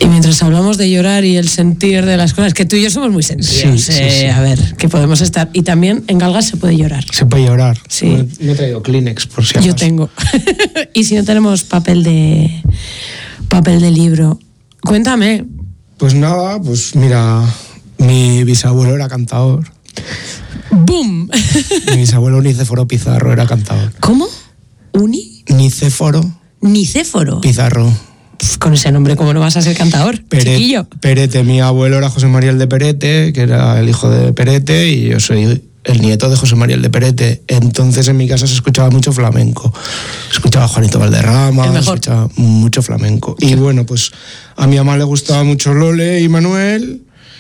Y mientras hablamos de llorar y el sentir de las cosas, que tú y yo somos muy sentidos, sí. A ver, que podemos estar. Y también en Galgas se puede llorar. Se puede llorar. Sí. Me he traído Kleenex, por si acaso. Yo tengo. Y si no tenemos papel de libro, cuéntame. Pues nada, pues mira, mi bisabuelo era cantador. ¡Bum! Mi bisabuelo Nicéforo Pizarro era cantador. ¿Cómo? Nicéforo Nicéforo. Pizarro. Con ese nombre, ¿cómo no vas a ser cantador, chiquillo? Perete, mi abuelo era José María el de Perete, que era el hijo de Perete, y yo soy el nieto de José María el de Perete. Entonces en mi casa se escuchaba mucho flamenco. Escuchaba Juanito Valderrama, se escuchaba mucho flamenco. Y bueno, pues a mi mamá le gustaba mucho Lole y Manuel,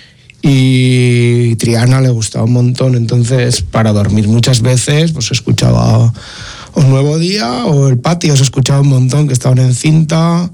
y Triana le gustaba un montón. Entonces, para dormir muchas veces, pues escuchaba o Nuevo Día o El Patio, se escuchaba un montón, que estaban en cinta.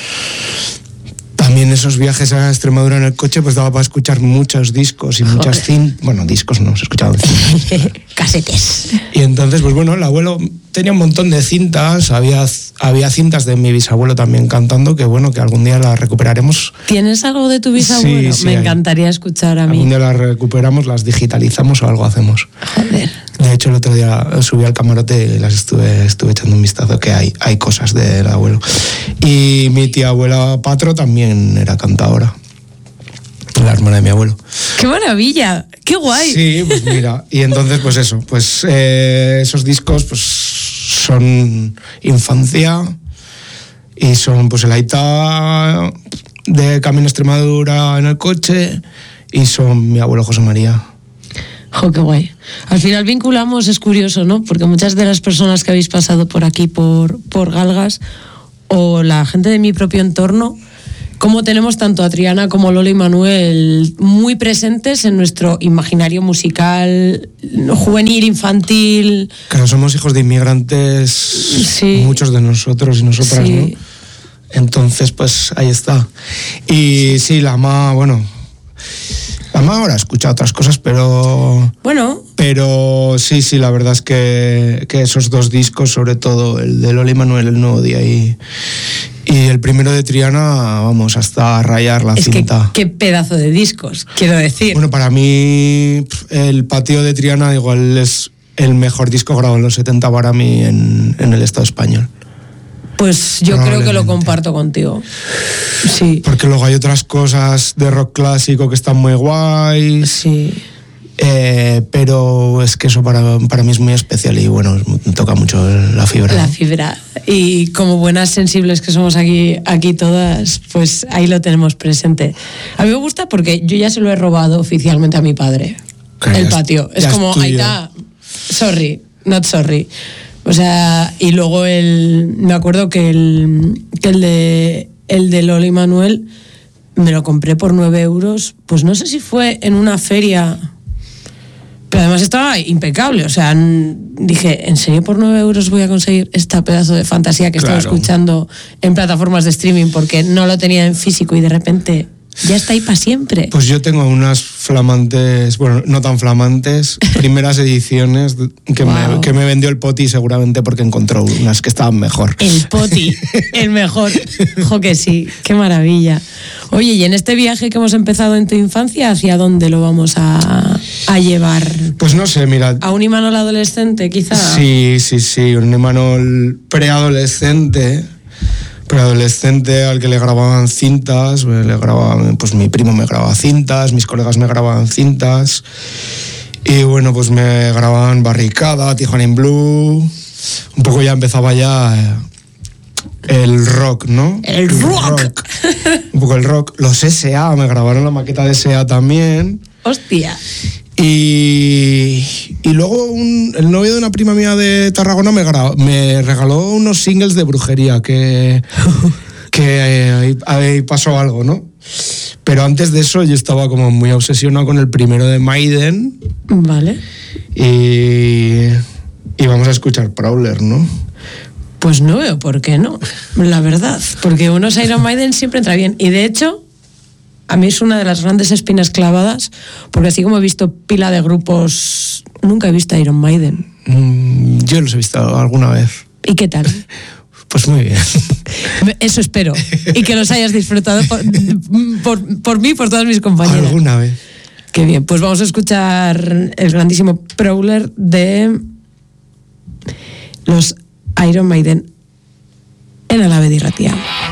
También esos viajes a Extremadura en el coche, pues daba para escuchar muchos discos y muchas cintas. Bueno, discos no, se escuchaban cintas. Casetes. Y entonces, pues bueno, el abuelo tenía un montón de cintas. Había cintas de mi bisabuelo también cantando, que bueno, que algún día las recuperaremos. ¿Tienes algo de tu bisabuelo? Sí, me encantaría escuchar a mí. Algún día las recuperamos, las digitalizamos o algo hacemos. Joder. De hecho, el otro día subí al camarote y las estuve echando un vistazo, que hay cosas del abuelo. Y mi tía abuela Patro también era cantadora, la hermana de mi abuelo. ¡Qué maravilla! ¡Qué guay! Sí, pues mira, y entonces pues eso, pues esos discos pues son infancia y son pues el Aita de Camino a Extremadura en el coche y son mi abuelo José María. ¡Jo, qué guay! Al final vinculamos, es curioso, ¿no? Porque muchas de las personas que habéis pasado por aquí, por Galgas, o la gente de mi propio entorno, como tenemos tanto a Triana como Lola y Manuel muy presentes en nuestro imaginario musical, juvenil, infantil. Claro, somos hijos de inmigrantes, sí. Muchos de nosotros y nosotras, sí. ¿No? Entonces, pues ahí está. Y sí, la mamá, bueno... La mamá ahora escucha otras cosas, pero... Bueno. Pero sí, la verdad es que esos dos discos, sobre todo el de Lola y Manuel, El Nuevo Día y el primero de Triana, vamos, hasta rayar la cinta. Que, qué pedazo de discos, quiero decir. Bueno, para mí el Patio de Triana igual es el mejor disco grabado en los 70 para mí en el Estado español. Pues yo creo que lo comparto contigo. Sí. Porque luego hay otras cosas de rock clásico que están muy guays. Sí. Pero es que eso para mí es muy especial y bueno, me toca mucho la fibra. La fibra. Y como buenas sensibles que somos aquí todas, pues ahí lo tenemos presente. A mí me gusta porque yo ya se lo he robado oficialmente a mi padre. El Patio. Es como, ahí está. Sorry, not sorry. O sea, y luego me acuerdo que el de Lola y Manuel me lo compré por 9 euros, pues no sé si fue en una feria, pero además estaba impecable, o sea, dije, ¿en serio por 9 euros voy a conseguir esta pedazo de fantasía que estaba escuchando en plataformas de streaming porque no lo tenía en físico y de repente... Ya está ahí para siempre. Pues yo tengo unas flamantes, bueno, no tan flamantes, primeras ediciones que me vendió el Poti seguramente porque encontró unas que estaban mejor. El Poti, el mejor. Jo, que sí, qué maravilla. Oye, y en este viaje que hemos empezado en tu infancia, ¿hacia dónde lo vamos a llevar? Pues no sé, mira. ¿A un Imanol adolescente, quizá? Sí, un Imanol preadolescente al que le grababan cintas, pues mi primo me grababa cintas, mis colegas me grababan cintas y bueno, pues me grababan Barricada, Tijuana in Blue, un poco ya empezaba el rock, ¿no? El rock. Un poco el rock. Los S.A. me grabaron la maqueta de S.A. también. Hostia. Y luego el novio de una prima mía de Tarragona me regaló unos singles de brujería que ahí pasó algo, ¿no? Pero antes de eso yo estaba como muy obsesionado con el primero de Maiden. Vale. Y vamos a escuchar Prowler, ¿no? Pues no veo por qué no, la verdad. Porque unos Iron Maiden siempre entra bien. Y de hecho... A mí es una de las grandes espinas clavadas, porque así como he visto pila de grupos, nunca he visto a Iron Maiden. Yo los he visto alguna vez. ¿Y qué tal? Pues muy bien. Eso espero. Y que los hayas disfrutado por mí y por todas mis compañeras. Alguna vez. Qué bien. Pues vamos a escuchar el grandísimo Prowler de los Iron Maiden en Alabedi Ratia.